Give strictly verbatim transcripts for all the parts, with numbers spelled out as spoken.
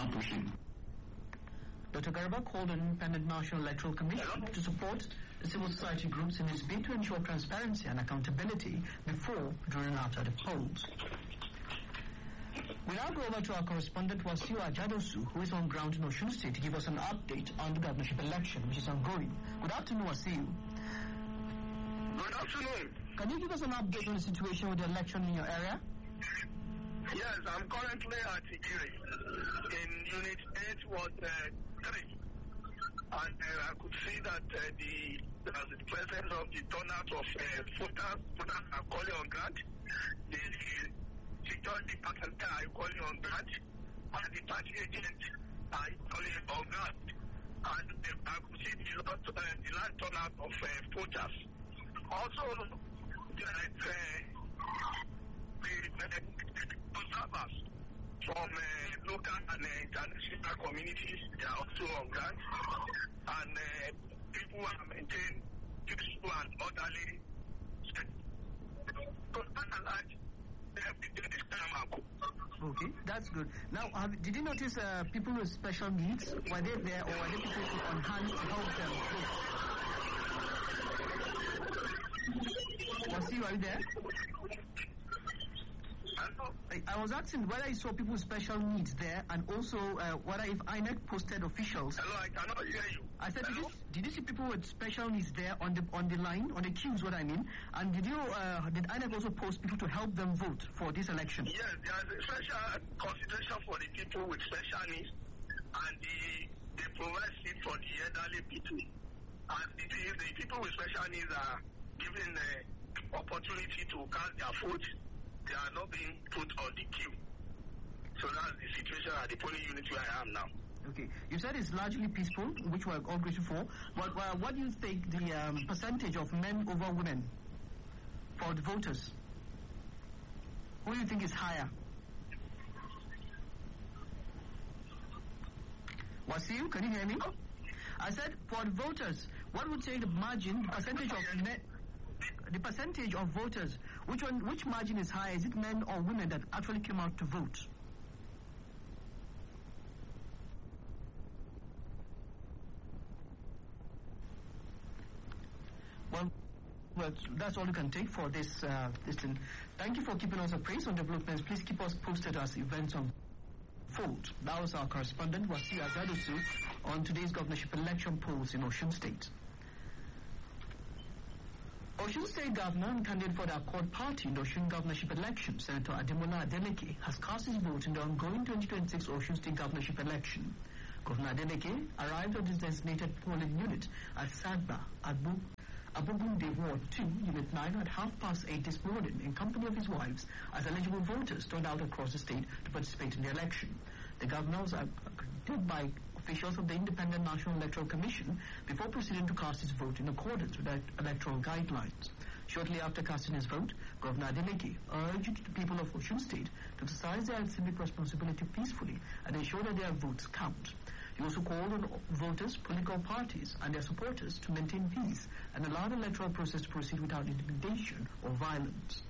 now proceed. Doctor Garba called on Independent National Electoral Commission to support the civil society groups in its bid to ensure transparency and accountability before, during, and after the polls. We now go over to our correspondent Wasiu Ajadosu, who is on ground in Osun State, to give us an update on the governorship election, which is ongoing. Good afternoon, Wasiu. Good afternoon. Can you give us an update on the situation with the election in your area? Yes, I'm currently at Igiri in Unit eight, Ward uh, three. And uh, I could see that uh, the, uh, the presence of the turnout of uh, voters, voters are calling on ground. The security personnel are calling on ground. And the party agents are calling on ground. And uh, I could see the, lot, uh, the large turnout of uh, voters. Also, the, uh, the, the observers from uh, local and uh, international communities, they are also on ground. And uh, people are maintaining peaceful and orderly. Okay, that's good. Now, have, did you notice uh, people with special needs? Were they there, or were they people on hand to help them? Wasi, are you there? I, I was asking whether you saw people with special needs there, and also uh, whether if I N E C posted officials. Hello, I cannot hear you. I said, did you, Hello? did you see people with special needs there on the on the line, on the queues? What I mean, and did you uh, did I N E C also post people to help them vote for this election? Yes, there is a special consideration for the people with special needs, and the they provide seat for the elderly people, and the, the people with special needs are given the opportunity to cast their vote. They are not being put on the queue. So that's the situation at the polling unit where I am now. Okay. You said it's largely peaceful, which we're all grateful for. But uh, what do you think the um, percentage of men over women for the voters? Who do you think is higher? Wasiu, can you hear me? I said for the voters, what would say the margin, the percentage of men, the percentage of voters, which one, which margin is higher? Is it men or women that actually came out to vote? Well, well, that's all you can take for this uh, this thing. Thank you for keeping us appraised on developments. Please keep us posted as events unfold. That was our correspondent, Wasiu Ajadosu, on today's governorship election polls in Osun State. Osun State Governor and candidate for the Accord Party in the Osun governorship election, Senator Ademola Adeleke, has cast his vote in the ongoing twenty twenty-six Osun State governorship election. Governor Adeleke arrived at his designated polling unit at Sagba, Abu, Abugunde Ward two, Unit nine, at half past eight this morning in company of his wives as eligible voters turned out across the state to participate in the election. The governor was accredited by officials of the Independent National Electoral Commission before proceeding to cast his vote in accordance with the electoral guidelines. Shortly after casting his vote, Governor Adeleke urged the people of Osun State to exercise their civic responsibility peacefully and ensure that their votes count. He also called on voters, political parties, and their supporters to maintain peace and allow the electoral process to proceed without intimidation or violence.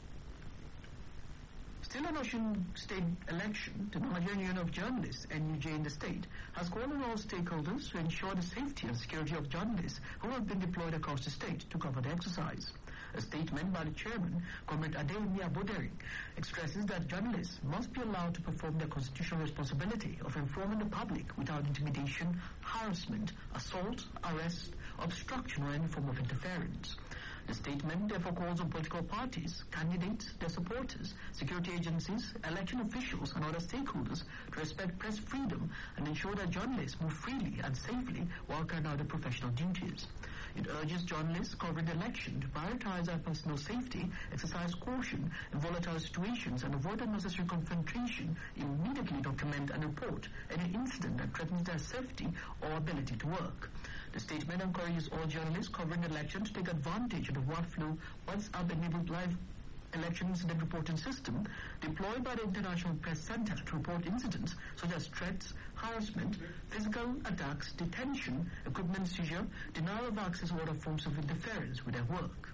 Still on Osun State election, the Nigerian Union of Journalists, N U J in the state, has called on all stakeholders to ensure the safety and security of journalists who have been deployed across the state to cover the exercise. A statement by the chairman, Comrade Adeyemi Abodering, expresses that journalists must be allowed to perform their constitutional responsibility of informing the public without intimidation, harassment, assault, arrest, obstruction, or any form of interference. The statement therefore calls on political parties, candidates, their supporters, security agencies, election officials, and other stakeholders to respect press freedom and ensure that journalists move freely and safely while carrying out their professional duties. It urges journalists covering the election to prioritize their personal safety, exercise caution in volatile situations, and avoid unnecessary confrontation, immediately document and report any incident that threatens their safety or ability to work. The statement encourages all journalists covering the election to take advantage of the WordFlow WhatsApp-enabled live election incident reporting system deployed by the International Press Center to report incidents such as threats, harassment, physical attacks, detention, equipment seizure, denial of access, or other forms of interference with their work.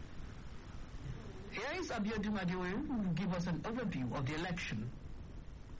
Here is Abiodun Adeoye, who will give us an overview of the election.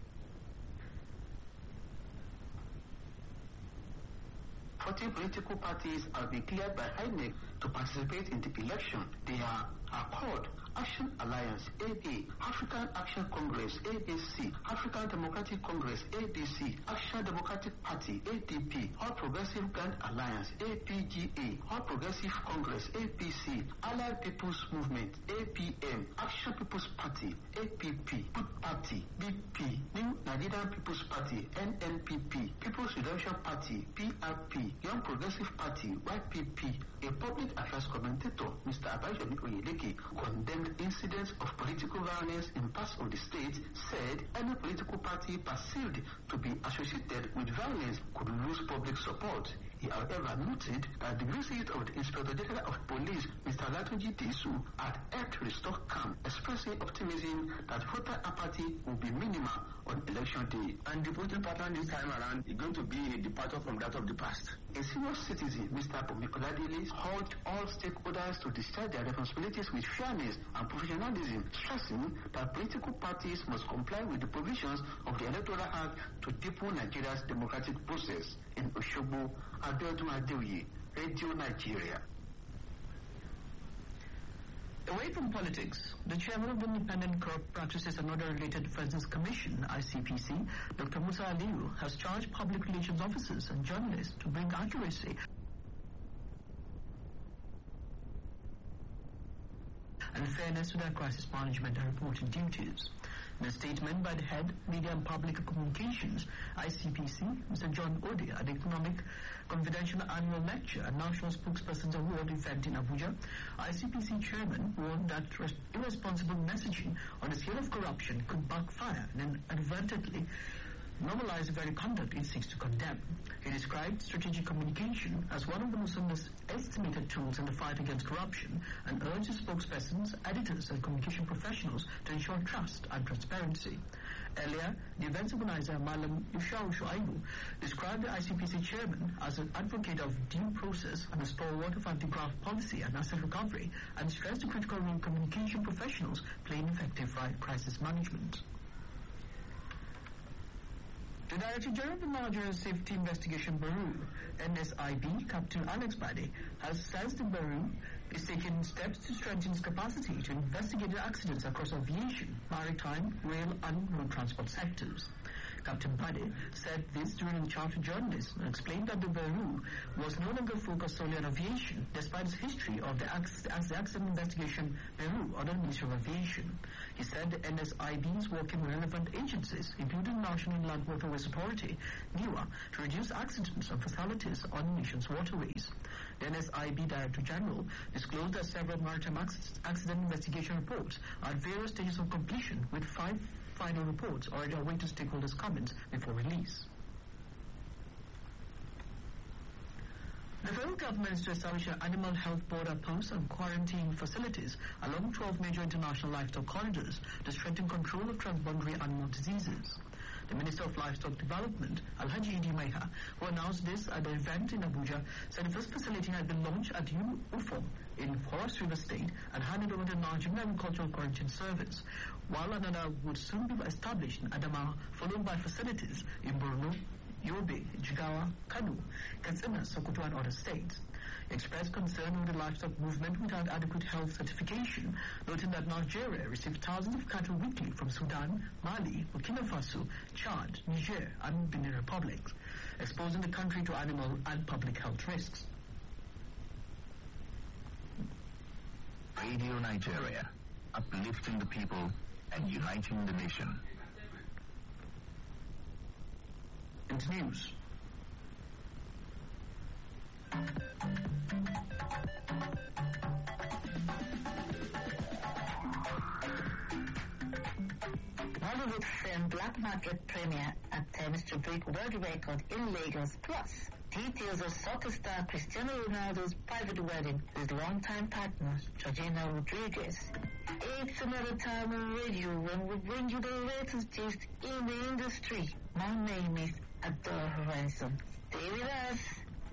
fourteen political parties have been cleared by I N E C to participate in the election. They are Accord, Action Alliance, A D, African Action Congress, A D C, African Democratic Congress, A D C, Action Democratic Party, A D P, All Progressive Grand Alliance, A P G A, All Progressive Congress, A P C, Allied People's Movement, A P M, Action People's Party, A P P, Good Party, B P, New Nigerian People's Party, N N P P, People's Redemption Party, P R P, Young Progressive Party, Y P P. A public affairs commentator, Mister Abayomi Oyedeke, condemned incidents of political violence in parts of the state, said any political party perceived to be associated with violence could lose public support. He, however, noted that the visit of the Inspector General of Police, Mister Latunji Disu, had helped restore calm, expressing optimism that voter apathy will be minimal on election day. And the voting pattern this time around is going to be a departure from that of the past. A senior citizen, Mister Pomikoladele, urged all stakeholders to discharge their responsibilities with fairness and professionalism, stressing that political parties must comply with the provisions of the Electoral Act to deepen Nigeria's democratic process. In Osogbo, Abiodun Adeoye, Radio Nigeria. Away from politics, the chairman of the Independent Corrupt Practices and Other Related Offences Commission, I C P C, Doctor Musa Aliyu, has charged public relations officers and journalists to bring accuracy and fairness to their crisis management and reporting duties. In a statement by the head, Media and Public Communications, I C P C, Mister John Ode, at the Economic Confidential Annual Lecture and National Spokespersons Award event in Abuja, I C P C chairman warned that irresponsible messaging on the scale of corruption could backfire and inadvertently normalize the very conduct it seeks to condemn. He described strategic communication as one of the most underestimated tools in the fight against corruption and urged spokespersons, editors, and communication professionals to ensure trust and transparency. Earlier, the event's organizer, Malam Yushau Shuaibu, described the I C P C chairman as an advocate of due process and a stalwart of anti-graft policy and asset recovery, and stressed the critical role communication professionals play in effective crisis management. The Director General of the Nigerian Safety Investigation Bureau, N S I B, Captain Alex Bade, has said the Bureau is taking steps to strengthen its capacity to investigate accidents across aviation, maritime, rail, and road transport sectors. Captain Bade said this during a chat to journalists and explained that the Bureau was no longer focused solely on aviation, despite its history of the, as the Accident Investigation Bureau under the Ministry of Aviation. He said the N S I B is working with relevant agencies, including National Inland Waterways Authority, NIWA, to reduce accidents and fatalities on the nation's waterways. The N S I B Director General disclosed that several maritime accident investigation reports are at various stages of completion, with five final reports already awaiting stakeholders' comments before release. The federal government is to establish an animal health border posts and quarantine facilities along twelve major international livestock corridors to strengthen control of transboundary animal diseases. The Minister of Livestock Development, Alhaji Idi Maiha, who announced this at the event in Abuja, said the first facility had been launched at U F O M in Cross River State and handed over to the Nigerian Agricultural Quarantine Service, while another would soon be established in Adamawa, followed by facilities in Borno, Yobe, Jigawa, Kano, Katsina, Sokoto, and other states. He expressed concern over the livestock movement without adequate health certification, noting that Nigeria received thousands of cattle weekly from Sudan, Mali, Burkina Faso, Chad, Niger, and Benin Republic, exposing the country to animal and public health risks. Radio Nigeria, uplifting the people and uniting the nation. Into news. Bollywood film Black Market premiere attempts to break world record in Lagos. Plus, details of soccer star Cristiano Ronaldo's private wedding with longtime partner Georgina Rodriguez. It's another time on radio when we bring you the latest gist in the industry. My name is Adore Ransom. Stay with us.